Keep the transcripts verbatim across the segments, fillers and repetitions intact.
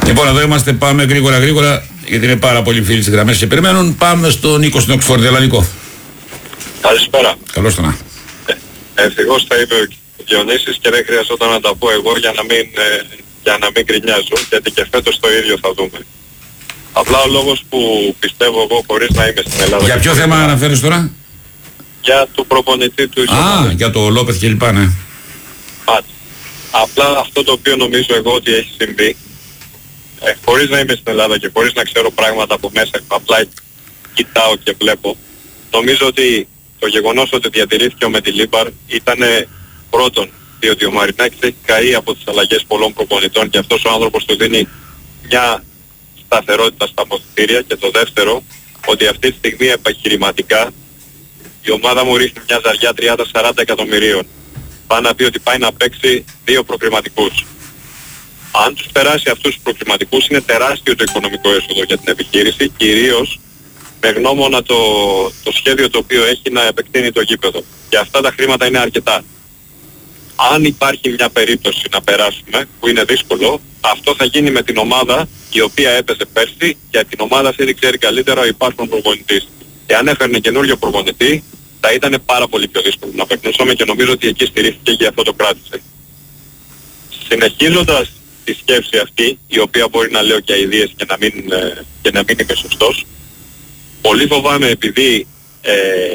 Λοιπόν, εδώ είμαστε, πάμε γρήγορα γρήγορα, γιατί είναι πάρα πολλοί φίλοι στις γραμμές και περιμένουν. Πάμε στον Νίκο στην Οξφόρδη. Έλα, Νίκο. Καλησπέρα. Καλώς το να. Ε, ευτυχώς τα είπε ο Διονύσης και δεν χρειαζόταν να τα πω εγώ για να μην, ε, για να μην γκρινιάζω, γιατί και φέτος το ίδιο θα δούμε. Απλά ο λόγος που πιστεύω εγώ, χωρίς να είμαι στην Ελλάδα... Για ποιο θέμα Ελλάδα, αναφέρεις τώρα? Για του προπονητή του Ισομάδας. Α, για το Λόπεθ και λοιπά, ναι. Άρα. Απλά αυτό το οποίο νομίζω εγώ ότι έχει συμβεί, ε, χωρίς να είμαι στην Ελλάδα και χωρίς να ξέρω πράγματα από μέσα, απλά κοιτάω και βλέπω, νομίζω ότι το γεγονός ότι διατηρήθηκε ο Μεντιλίμπαρ ήταν πρώτον, διότι ο Μαρινάκης έχει καεί από τις αλλαγές πολλών προπονητών και αυτός ο άνθρωπος του δίνει μια σταθερότητα στα αποδυτήρια, και το δεύτερο, ότι αυτή τη στιγμή επιχειρηματικά η ομάδα μου ρίχνει μια ζαριά τριάντα με σαράντα εκατομμυρίων. Πάει να πει ότι πάει να παίξει δύο προκριματικούς. Αν τους περάσει αυτούς τους προκριματικούς είναι τεράστιο το οικονομικό έσοδο για την επιχείρηση, κυρίως με γνώμονα το, το σχέδιο το οποίο έχει να επεκτείνει το γήπεδο. Και αυτά τα χρήματα είναι αρκετά. Αν υπάρχει μια περίπτωση να περάσουμε, που είναι δύσκολο, αυτό θα γίνει με την ομάδα η οποία έπαιζε πέρσι, και την ομάδα αυτή ξέρει καλύτερα ο υπάρχον προπονητής. Και αν έφερνε καινούριο προπονητή, θα ήταν πάρα πολύ πιο δύσκολο να περνούσαμε, και νομίζω ότι εκεί στηρίχθηκε και αυτό το κράτησε. Συνεχίζοντας τη σκέψη αυτή, η οποία μπορεί να λέω και αηδίες και να μην, ε, και να μην είμαι σωστός, πολύ φοβάμαι, επειδή ε,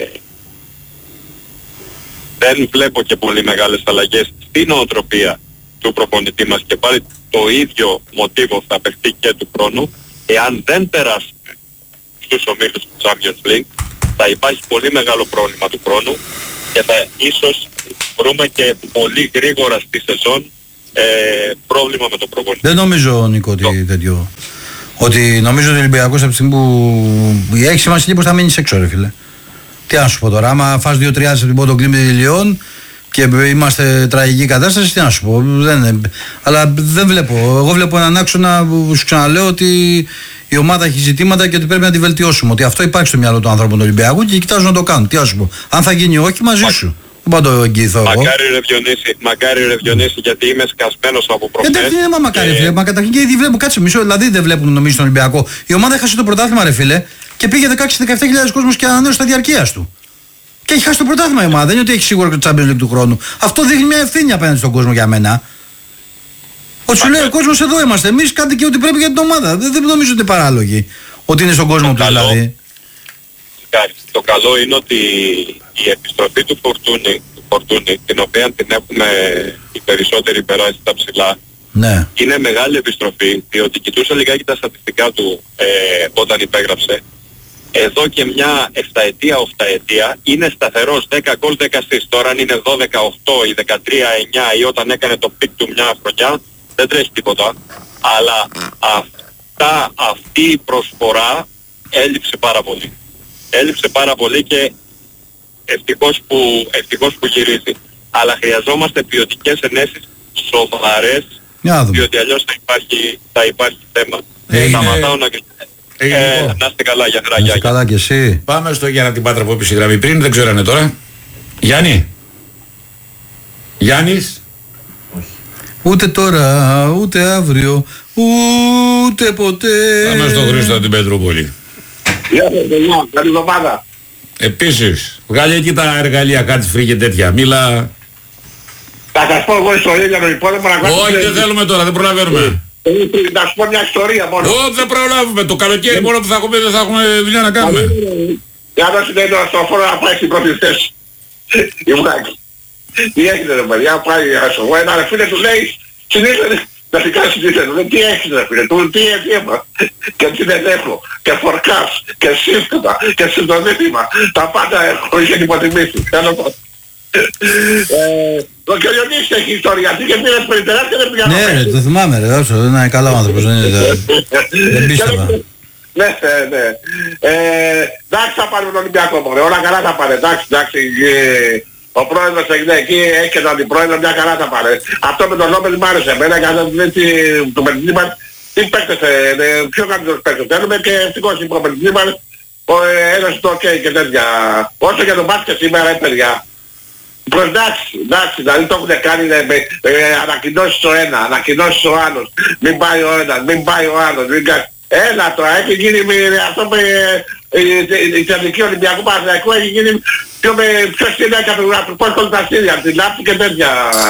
δεν βλέπω και πολύ μεγάλες αλλαγές στην νοοτροπία του προπονητή μας, και πάλι το ίδιο μοτίβο θα παιχτεί και του χρόνου, εάν δεν περάσουμε στους ομίλους του Champions League, θα υπάρχει πολύ μεγάλο πρόβλημα του χρόνου και θα ίσως βρούμε και πολύ γρήγορα στη σεζόν ε, πρόβλημα με το προπονητή. Δεν νομίζω, Νίκο, ότι το... τέτοιο. Ότι νομίζω ότι ο Ολυμπιακός από τη στιγμή που έχει σημασία πως θα μείνεις έξω, ρε φίλε. Τι να σου πω τώρα, άμα φας δύο τρία σε την Πότο Κλίμπη Λιόν και είμαστε τραγική κατάσταση, τι να σου πω. Δεν, αλλά δεν βλέπω. Εγώ βλέπω έναν άξονα που σου ξαναλέω ότι η ομάδα έχει ζητήματα και ότι πρέπει να τη βελτιώσουμε. Ότι αυτό υπάρχει στο μυαλό του ανθρώπου του Ολυμπιακού και κοιτάζουν να το κάνουν. Τι να σου πω. Αν θα γίνει όχι, μαζί σου. Δεν πάω να το εγγυηθώ εγώ. Μακάρι ρε Διονύση, μακάρι ρε Διονύση, γιατί είμαι σκασμένος από προχθές. Εντάξει, δεν είναι μακάρι, και... φίλε. Μα καταρχήν και ήδη βλέπω, κάτσε μισό, δηλαδή δεν βλέπουν νομίζω στον Ολυμπιακό. Η ομάδα έχασε το πρωτάθλημα, ρε φίλε, και πήγε δεκαέξι με δεκαεπτά χιλιάδες κόσμος και ανανέωσε τα διαρκείας του. Και έχει χάσει το πρωτάθλημα η ομάδα. Δεν είναι ότι έχει σίγουρα και το Champions League του χρόνου. Αυτό δείχνει μια ευθύνη απέναντι στον κόσμο για μένα. Ότι σου λέει ο κόσμος, εδώ είμαστε. Εμείς κάντε και ό,τι πρέπει για την ομάδα. Δεν, δεν νομίζω ότι είναι παράλογοι. Ότι είναι στον κόσμο του δηλαδή. Το καλό είναι ότι η επιστροφή του Φορτούνη, του Φορτούνη, την οποία την έχουμε οι περισσότεροι περάσει στα ψηλά, ναι, είναι μεγάλη επιστροφή, διότι κοιτούσα λιγάκι τα στατιστικά του ε, όταν υπέγραψε. Εδώ και μια εφταετία, οχταετία είναι σταθερός, δέκα γκολ, δέκα assist. Τώρα αν είναι δώδεκα οκτώ ή δεκατρία εννιά ή όταν έκανε το πικ του μια χρονιά, δεν τρέχει τίποτα. Αλλά αυτά, αυτή η προσφορά έλειψε πάρα πολύ. Έλειψε πάρα πολύ και ευτυχώς που, ευτυχώς που γυρίζει. Αλλά χρειαζόμαστε ποιοτικές ενέσεις σοβαρές, διότι αλλιώς θα υπάρχει, θα υπάρχει θέμα. Σταματάω να... Ε, να είστε καλά, για χαρά. Να είστε καλά και εσύ. Πάμε στο Γιάννα την Πάτρα που έπεισε η γραμμή πριν, δεν ξέρω αν είναι τώρα. Γιάννη. Γιάννης. Ούτε τώρα, ούτε αύριο, ούτε ποτέ. Πάμε στο Χρήστο την Πετρούπολη. Γεια σας παιδιά, καλή εβδομάδα. Επίσης, βγάλε εκεί τα εργαλεία, κάτι φρύ και τέτοια. Μίλα. Θα σας πω εγώ ιστορία για τον υπόλοιπο να κάνουμε. Όχι, δεν θέλουμε τώρα, δεν προλαβαίνουμε. Να σου πω μια ιστορία μόνο. Όχι, δεν προλάβουμε. Το καλοκαίρι μόνο που θα έχουμε δεν θα έχουμε δουλειά να κάνουμε. Για να δώσει το αστροφόρο να πάει στην πρώτη θέση. Ιβάκη. Τι έχετε ρε παιδιά, πάει αστροφόρο. Ένα ρε φίλε του λέει, συνήθως να την κάνεις τι θέλει. Τι έχεις ρε φίλε, του τι έφυγε. Και τι δεν έχω. Και φορκάς, και σύστημα, και συντονίτημα. Τα πάντα έχω, είχε υποτιμήσει. Ο κ. Διονύσης έχει ιστορία, τι και πήρες περιτεράς και δεν πήγαν. Ναι, το θυμάμαι ρε, όσο, δεν είναι καλά ο άνθρωπος, δεν πίστευα. Ναι, ναι. Εντάξει θα πάρουμε τον Ολυμπιακό μωρέ, όλα καλά θα πάρε, εντάξει, εντάξει. Ο πρόεδρος εκεί έχει και τον αντιπρόεδρο, μια καλά θα πάρε. Αυτό με τον Λόπεθ μ' άρεσε εμένα, γιατί του Μεντιλίμπαρ, τι παίκτες, πιο καλύτερος παίκτες θέλουμε και ευτυχώς η προμετιλίμπαρ έδωσε το ok και τέτοια. Όσο για τον μπάσκετ σήμερα, παιδιά. Προς εντάξει, εντάξει, δηλαδή το έχουν κάνει ε, ε, ανακοινώσεις ο ένα, ανακοινώσεις ο άλλος, μην πάει ο ένας, μην πάει ο άλλος, μην κάνει. Έλα τώρα, έχει γίνει με, αυτό με η τελική Ολυμπιακού Παναθηναϊκού έχει γίνει πιο με πιο στενά από πώς κολπαστήρια, από την Λάπτη και τέτοια.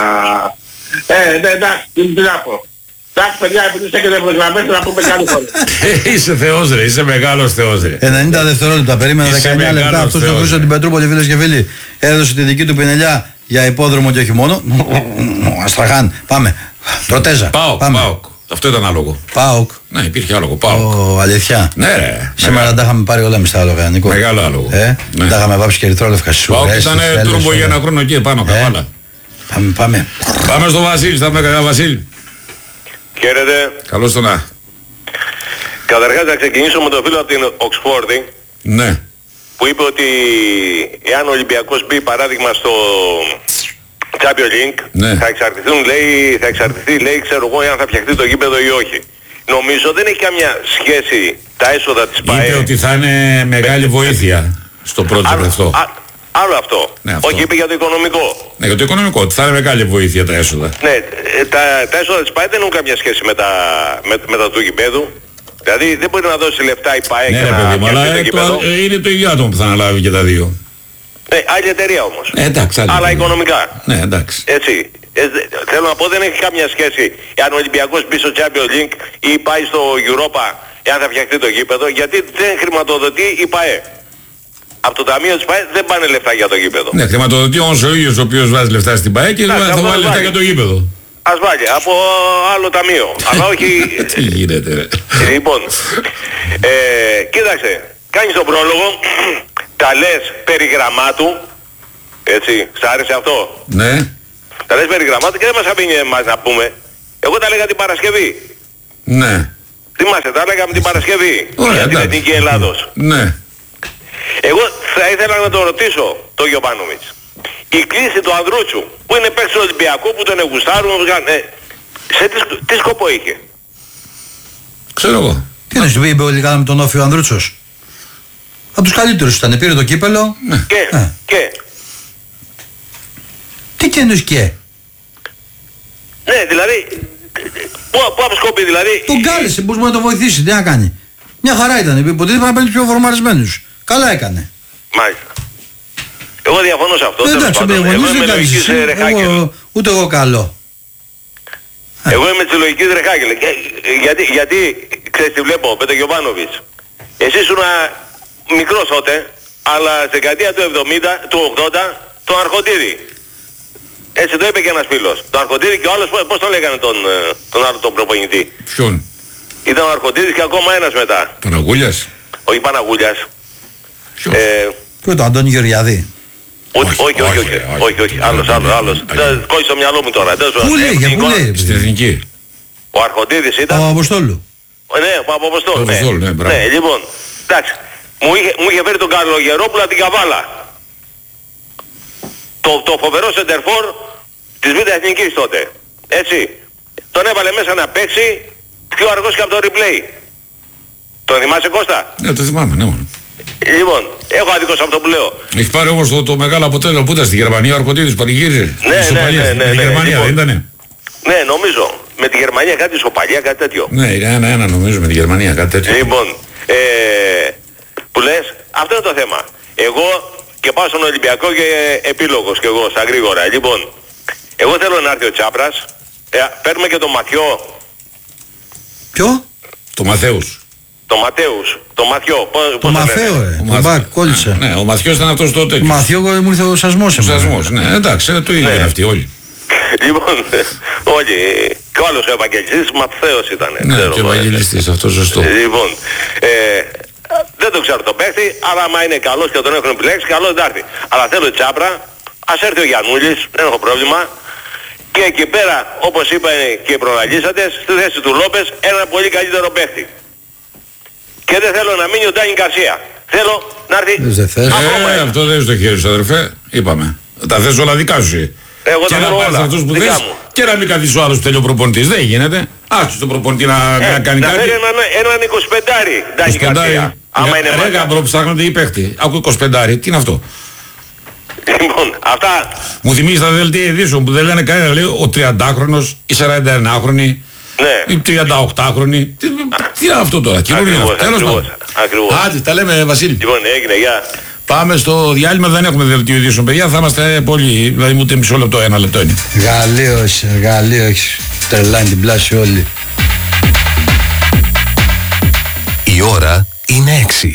Ε, ναι, εντάξει, τι να πω. Εντάξει παιδιά, επειδή είστε και δευτερογραμμές να πούμε κάτι φορά. Είσαι θεός ρε, είσαι μεγάλος θεός ρε. ενενήντα δευτερόλεπτα, περίμενα δεκαεννιά λεπτά. Αυτός ο Χρήστος την Πετρούπολη, φίλες και φίλοι, έδωσε τη δική του πινελιά για υπόδρομο και όχι μόνο. Αστραχάν, πάμε. Προτέζα. Πάοκ, Πάοκ. Αυτό ήταν άλογο. Πάοκ. Ναι, υπήρχε άλογο. Πάοκ. Ω, αλήθεια. Ναι, ρε. Σήμερα τα είχαμε πάρει όλα εμείς τα άλογα, Νικό. Μεγάλο άλογο. Ε, ναι. Τα είχαμε βάψει και ερυθρόλευκα στις ουρές. Πάοκ ήταν τούρμπο για ένα χρόνο εκεί επάνω, καβάλα. Πάμε, πάμε. Πάμε στο Βασίλη, θα πούμε καλά, Βασίλη. Χαίρετε. Καλώς τον να. Καταρχάς να ξεκινήσω με τον φίλο από την Οξφόρδη Ναι. που είπε ότι εάν ο Ολυμπιακός μπει παράδειγμα στο Champions League ναι. θα εξαρτηθούν, λέει, θα εξαρτηθεί, λέει, ξέρω εγώ, εάν θα φτιαχτεί το γήπεδο ή όχι. Νομίζω δεν έχει καμιά σχέση τα έσοδα της ΠΑΕ. Είπε ότι θα είναι μεγάλη βοήθεια στο project αυτό. Α, άλλο αυτό. Ναι, αυτό. Όχι, είπε για το οικονομικό. Ναι, για το οικονομικό, ότι θα είναι μεγάλη βοήθεια τα έσοδα. Ναι, τα, τα έσοδα της ΠΑΕ δεν έχουν καμιά σχέση με τα, με, με τα του γηπέδου. Δηλαδή δεν μπορεί να δώσει λεφτά η ΠΑΕ ναι, και να παιδί, αλλά φτιάξει το γήπεδο. το, είναι το ίδιο άτομο που θα αναλάβει και τα δύο. Ναι, άλλη εταιρεία όμως. Ε, εντάξει, άλλη αλλά εταιρεία. οικονομικά. Ναι, εντάξει. Έτσι. Ε, δε, θέλω να πω δεν έχει καμία σχέση εάν ο Ολυμπιακός μπει στο Champions League ή πάει στο Europa εάν θα φτιαχτεί το γήπεδο, γιατί δεν χρηματοδοτεί η ΠΑΕ. Από το ταμείο της ΠΑΕ δεν πάνε λεφτά για το γήπεδο. Ναι, χρηματοδοτεί όμως ο ίδιος ο οποίος βάζει λεφτά στην ΠΑΕ και να, θα, θα βάλει λεφτά για το γήπεδο. Ας βάλει από άλλο ταμείο. Αλλά όχι... Τι γίνεται ρε. Λοιπόν, ε, κοίταξε, κάνεις τον πρόλογο, τα λες περί γραμμάτου, έτσι, σ' άρεσε αυτό? Ναι. Τα λες περί γραμμάτου και δεν μας αφήνει εμάς να πούμε. Εγώ τα λέγα την Παρασκευή. Ναι. Θυμάστε, τα λέγαμε την Παρασκευή. Ωραία, για την εντάξει. Εθνική Ελλάδος. Ναι. Εγώ θα ήθελα να το ρωτήσω τον Γιωβάνοβιτς. Η κλίση του Ανδρούτσου που είναι παίκτης του Ολυμπιακού που τον εγουστάρουν, ε, σε τι, τι σκοπό είχε? Ξέρω εγώ. Τι να σου είπε όλοι κάναμε τον Όφιο Ανδρούτσος. Από τους καλύτερους ήταν, πήρε το κύπελο. Και, ε. και. Τι και εννοείς και. Ναι, δηλαδή, πού, πού αποσκόπει δηλαδή. Τον κάλεσε, πώς μπορεί να το βοηθήσει, τι να κάνει. Μια χαρά ήταν, υποτίθεται πρέπει να παίρνει πιο φορμαρισμένους. Καλά έκανε. Μάλιστα. Εγώ διαφωνώ σε αυτό. Ε, εντάξει, τέλος ο πάντων. Εγώ δεν είμαι κάνεις λογικής εσύ, Ρεχάκελ. εγώ, ούτε εγώ καλό. Εγώ είμαι της λογικής Ρεχάκελ. Ε, Γιατί, γιατί, ξέρεις τι βλέπω, με τον Γιωβάνοβιτς. Εσύ ήσουν μικρός τότε, αλλά στην δεκαετία του εβδομήντα, του ογδόντα, τον Αρχοντίδη. Έτσι το είπε και ένας φίλος. Τον Αρχοντίδη και ο άλλος, πώς τον λέγανε τον, τον άλλο τον προπονητή. Ποιον? Ήταν ο Αρχοντίδης και ακόμα ένας μετά. Παναγούλιας. Όχι Παναγούλιας. Ποιος? Ε, Και το Αντώνη Γεωργιάδη. όχι, όχι, όχι, όχι, όχι, όχι, άλλος, άλλος, άλλος. Κόλλησε στο μυαλό μου τώρα. Πού λέει, για πού λέει. Στην Εθνική. Ο Αρχοντίδης ήταν... Ο Αποστόλου. Ναι, ο Παπαποστόλου. Ναι. Παπαποστόλου, ναι, μπράβο. Ναι, λοιπόν, εντάξει. Μου είχε, μου είχε φέρει τον Καρλογερόπουλο από την Καβάλα. Το, το φοβερό σεντερφόρ της Β' Εθνικής τότε. Έτσι. Τον έβαλε μέσα να παίξει πιο αργός και από το replay. Τον θυμάσαι Κώστα? Ναι, το θυμάμαι, ναι μόνο. Λοιπόν, έχω άδικο σε αυτό που λέω. Έχει πάρει όμως το, το μεγάλο αποτέλεσμα που ήταν στη Γερμανία, ο Αρκοντίδης πανηγύριζε. Ναι, Ισοπαλία, ναι, ναι, στην ναι, ναι, Γερμανία λοιπόν. δεν ήτανε? Ναι, νομίζω. Με τη Γερμανία κάτι ισοπαλία, κάτι τέτοιο. Ναι, ένα-ένα νομίζω με τη Γερμανία, κάτι τέτοιο. Λοιπόν, ε, που λες, αυτό είναι το θέμα. Εγώ και πάω στον Ολυμπιακό και επίλογος και εγώ στα γρήγορα. Λοιπόν, εγώ θέλω να έρθει ο Τσάπρας, ε, παίρνουμε και τον Ματιό, Ποιο? Το Μαθαίους. τον Ματέους, τον Ματιό. Πώς, Το πώς Μαθαίο, λένε? ε. Ο Το Μαθ- μπακ, κόλλησε. Ναι, ο Μαθιός ήταν αυτός το Το τέτοιο. Μαθαίο μου ήρθε ο σασμός. Ο Σασμός, ναι, εντάξει, το ίδιο Ναι. είναι αυτοί όλοι. Λοιπόν, όλοι. Και ο άλλος ο Ευαγγελιστής Ματθαίος ήταν. Ναι, ξέρω και ο εγώ, Ευαγγελιστής, αυτό σωστό. Λοιπόν, ε, δεν το ξέρω τον παίχτη, αλλά άμα είναι καλός και τον έχουν επιλέξει, καλός θα έρθει. Αλλά θέλω Τσάπρα, ας έρθει ο Γιαννούλης, δεν έχω πρόβλημα. Και εκεί πέρα, όπως είπαν και οι προλαλήσαντες, στη θέση του Λόπες, ένα πολύ καλύτερο παίχτη. Και δεν θέλω να μείνει ο Ντάνι Γκαρσία. Θέλω να έρθει Δεν θες. ακόμα Ε, ένα. αυτό δεν είναι στο χέρι σου, αδερφέ. Είπαμε. Τα θες όλα δικά σου. εσύ. Εγώ Και τα να θέλω πάρεις όλα, αυτούς που δικά θες μου. και να μην καθίσει ο άλλος που θέλει ο προπονητής. Δεν γίνεται. Άσου τον προπονητή να, Ε, να κάνει να κάτι. φέρει έναν, έναν εικοσιπεντάρι Ντάνι Γκαρσία. Άμα είναι Ρε μάκα. γαμπρό, ψάχνονται οι παίχτη. Ακούω εικοσιπεντάρι, τι είναι αυτό? Λοιπόν, αυτά. Μου θυμίζει τα δελτία ειδήσεων που δεν λένε κανένα, λέει ο τριαντάχρονος, η σαρανταενάχρονη, Ναι. η τριανταοκτάχρονη. Τι, τι είναι αυτό τώρα, καινούριο είναι αυτό. Τέλος πάντων. Ακριβώς. Άντε, τα λέμε, Βασίλη. Λοιπόν, έγινε, γεια. Πάμε στο διάλειμμα, δεν έχουμε δελτίο ειδήσεων, παιδιά. Θα είμαστε πολύ, δηλαδή ούτε μισό λεπτό, ένα λεπτό είναι. Γαλλίος, εργαλείο, έχει τρελάνει την πλάση όλη. Η ώρα είναι έξι.